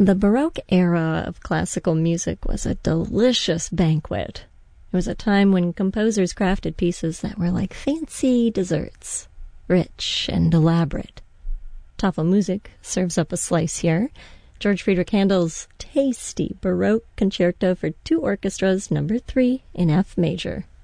The Baroque era of classical music was a delicious banquet. It was a time when composers crafted pieces that were like fancy desserts, rich and elaborate. Tafelmusik serves up a slice here. George Friedrich Handel's tasty Baroque Concerto for two orchestras, number 3 in F major.